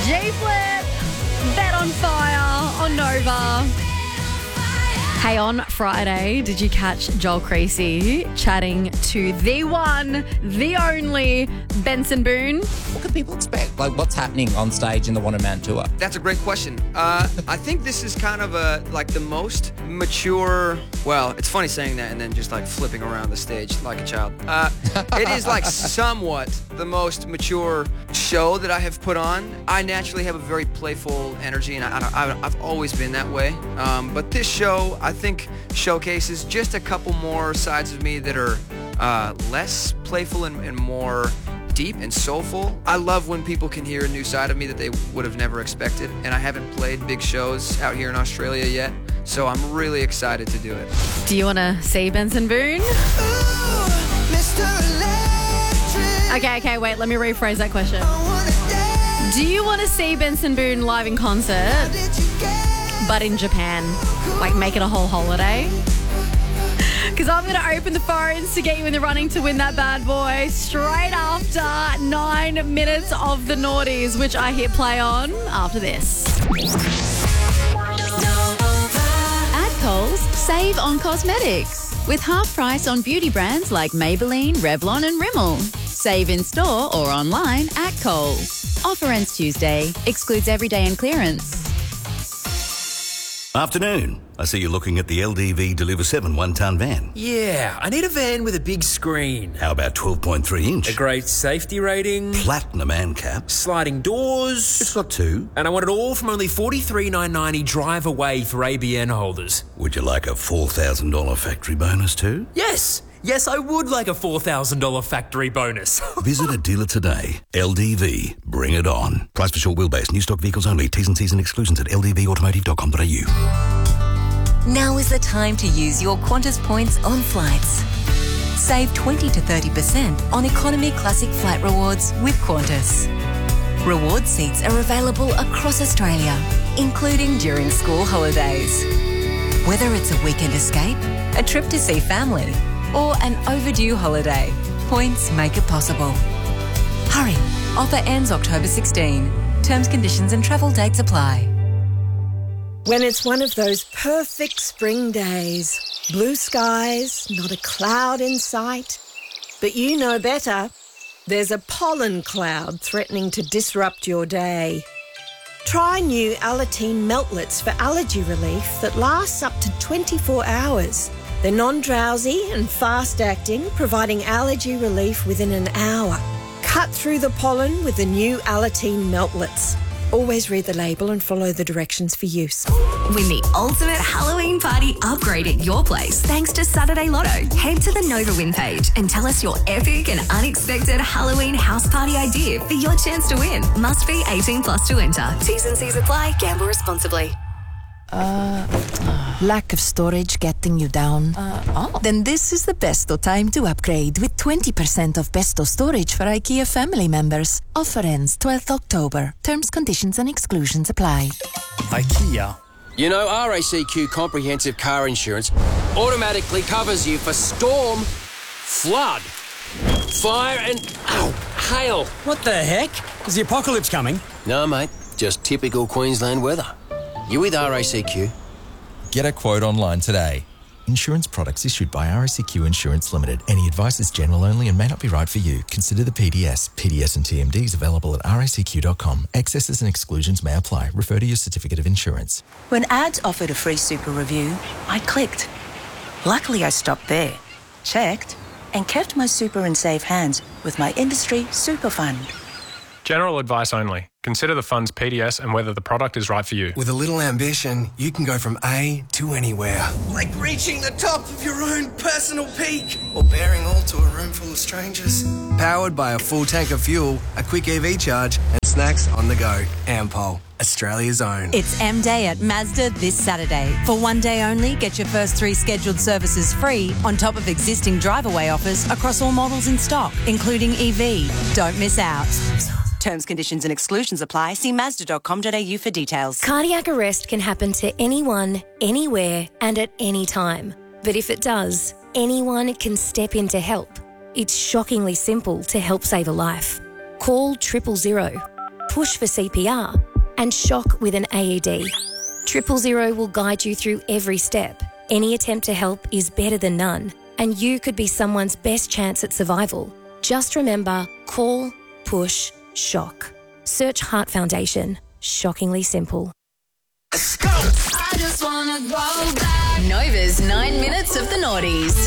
G-Flip, Bet on Fire on Nova. Hey, on Friday, did you catch Joel Creasy chatting to the one, the only Benson Boone? What can people expect? Like, what's happening on stage in the Wanted Man tour? That's a great question. I think this is kind of the most mature. Well, it's funny saying that and then just like flipping around the stage like a child. It is like somewhat the most mature show that I have put on. I naturally have a very playful energy, and I've always been that way. But this show, I think, showcases just a couple more sides of me that are less playful and more deep and soulful. I love when people can hear a new side of me that they would have never expected, and I haven't played big shows out here in Australia yet, so I'm really excited to do it. Do you want to see Benson Boone? Ooh, Mr. Electric. Okay, wait, let me rephrase that question. Do you want to see Benson Boone live in concert, but in Japan? Like, make it a whole holiday? Because I'm going to open the phones to get you in the running to win that bad boy straight after 9 minutes of the Naughties, which I hit play on after this. At Coles, save on cosmetics with half price on beauty brands like Maybelline, Revlon and Rimmel. Save in store or online at Coles. Offer ends Tuesday. Excludes everyday and clearance. Afternoon. I see you're looking at the LDV Deliver 7 one-tonne van. Yeah, I need a van with a big screen. How about 12.3 inch? A great safety rating. Platinum ANCAP. Sliding doors. It's got two. And I want it all from only $43,990 drive away for ABN holders. Would you like a $4,000 factory bonus too? Yes, I would like a $4,000 factory bonus. Visit a dealer today. LDV. Bring it on. Price for short wheelbase. New stock vehicles only. T's and C's and exclusions at ldvautomotive.com.au. Now is the time to use your Qantas points on flights. Save 20 to 30% on Economy Classic Flight Rewards with Qantas. Reward seats are available across Australia, including during school holidays. Whether it's a weekend escape, a trip to see family, or an overdue holiday, points make it possible. Hurry, offer ends October 16. Terms, conditions and travel dates apply. When it's one of those perfect spring days, blue skies, not a cloud in sight, but you know better, there's a pollen cloud threatening to disrupt your day. Try new Alateen Meltlets for allergy relief that lasts up to 24 hours. They're non-drowsy and fast-acting, providing allergy relief within an hour. Cut through the pollen with the new Alateen Meltlets. Always read the label and follow the directions for use. Win the ultimate Halloween party upgrade at your place thanks to Saturday Lotto. Head to the Nova Win page and tell us your epic and unexpected Halloween house party idea for your chance to win. Must be 18 plus to enter. T's and C's apply. Gamble responsibly. Lack of storage getting you down? Then this is the Besto time to upgrade with 20% off Besto storage for IKEA family members. Offer ends 12th October. Terms, conditions and exclusions apply. IKEA. You know, RACQ Comprehensive Car Insurance automatically covers you for storm, flood, fire and, hail. What the heck? Is the apocalypse coming? No, mate. Just typical Queensland weather. You with RACQ? Get a quote online today. Insurance products issued by RACQ Insurance Limited. Any advice is general only and may not be right for you. Consider the PDS. PDS and TMDs available at racq.com. Excesses and exclusions may apply. Refer to your certificate of insurance. When ads offered a free super review, I clicked. Luckily, I stopped there, checked, and kept my super in safe hands with my industry super fund. General advice only. Consider the fund's PDS and whether the product is right for you. With a little ambition, you can go from A to anywhere. Like reaching the top of your own personal peak. Or bearing all to a room full of strangers. Powered by a full tank of fuel, a quick EV charge, and snacks on the go. Ampol, Australia's own. It's M Day at Mazda this Saturday. For one day only, get your first 3 scheduled services free on top of existing drive-away offers across all models in stock, including EV. Don't miss out. Terms, conditions and exclusions apply. See Mazda.com.au for details. Cardiac arrest can happen to anyone, anywhere and at any time. But if it does, anyone can step in to help. It's shockingly simple to help save a life. Call 000. push for CPR, and shock with an AED. 000 will guide you through every step. Any attempt to help is better than none, and you could be someone's best chance at survival. Just remember, call, push, shock. Search Heart Foundation. Shockingly simple. I just wanna go back. Nova's 9 minutes of the noughties.